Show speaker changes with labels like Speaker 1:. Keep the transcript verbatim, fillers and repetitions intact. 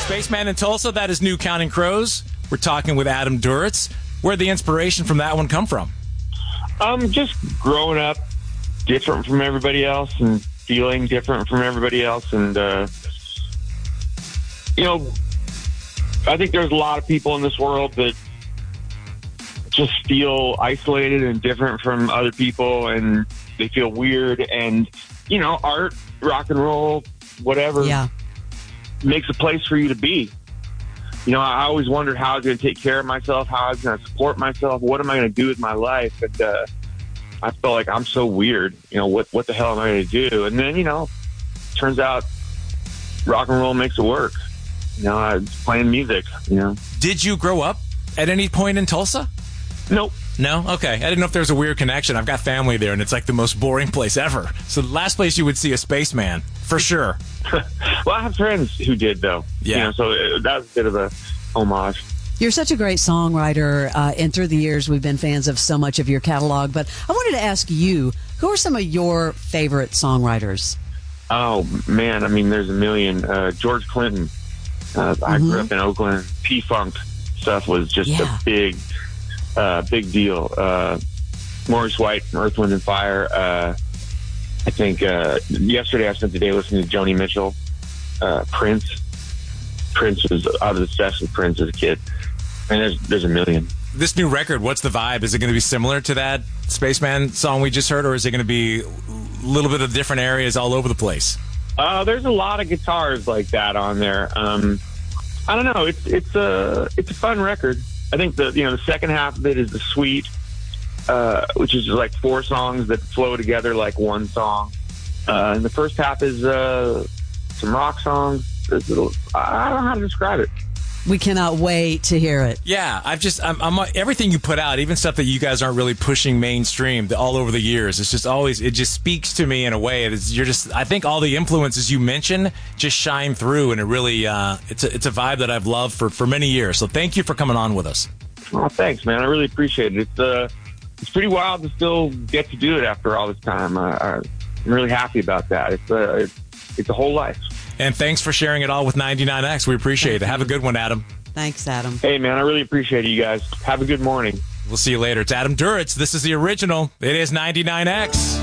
Speaker 1: Spaceman in Tulsa, that is new Counting Crows. We're talking with Adam Duritz. Where'd the inspiration from that one come from?
Speaker 2: Um, just growing up different from everybody else and feeling different from everybody else. And, uh, you know, I think there's a lot of people in this world that just feel isolated and different from other people, and they feel weird. And, you know, art, rock and roll, whatever,
Speaker 3: Yeah.
Speaker 2: makes a place for you to be. You know, I always wondered how I was going to take care of myself, how I was going to support myself, what am I going to do with my life? And uh, I felt like I'm so weird. You know, what what the hell am I going to do? And then, you know, turns out rock and roll makes it work. You know, I was playing music, you know.
Speaker 1: Did you grow up at any point in Tulsa?
Speaker 2: Nope.
Speaker 1: No? Okay. I didn't know if there was a weird connection. I've got family there, and it's like the most boring place ever. So the last place you would see a spaceman, for sure.
Speaker 2: Well, I have friends who did, though.
Speaker 1: Yeah.
Speaker 2: You know, so it, that was a bit of a homage.
Speaker 3: You're such a great songwriter, uh, and through the years we've been fans of so much of your catalog. But I wanted to ask you, who are some of your favorite songwriters?
Speaker 2: Oh, man. I mean, there's a million. Uh, George Clinton. Uh, I
Speaker 3: Mm-hmm.
Speaker 2: grew up in Oakland. P-Funk stuff was just
Speaker 3: Yeah.
Speaker 2: a big, uh, big deal. Uh, Maurice White from Earth, Wind and Fire. Uh, I think uh, yesterday I spent the day listening to Joni Mitchell. Uh, Prince. Prince was, I was obsessed with Prince as a kid. And there's, there's a million.
Speaker 1: This new record, what's the vibe? Is it going to be similar to that Spaceman song we just heard, or is it going to be a little bit of different areas all over the place?
Speaker 2: Uh, there's a lot of guitars like that on there. Um, I don't know. It's it's a it's a fun record. I think the you know the second half of it is the Suite, uh, which is like four songs that flow together like one song. Uh, and the first half is uh, some rock songs. There's little, I don't know how to describe it.
Speaker 3: We cannot wait to hear it.
Speaker 1: Yeah, I've just I'm, I'm everything you put out, even stuff that you guys aren't really pushing mainstream the, all over the years. It's just always it just speaks to me in a way. It's, you're just I think all the influences you mention just shine through, and it really uh, it's a, it's a vibe that I've loved for, for many years. So thank you for coming on with us.
Speaker 2: Oh, thanks, man. I really appreciate it. It's uh, it's pretty wild to still get to do it after all this time. I, I, I'm really happy about that. It's uh, it's, it's a whole life.
Speaker 1: And thanks for sharing it all with ninety-nine X. We appreciate
Speaker 3: Thank
Speaker 1: it. Have
Speaker 3: you.
Speaker 1: a good one, Adam.
Speaker 3: Thanks, Adam.
Speaker 2: Hey, man, I really appreciate it, you guys. Have a good morning.
Speaker 1: We'll see you later. It's Adam Duritz. This is the original. It is ninety-nine X.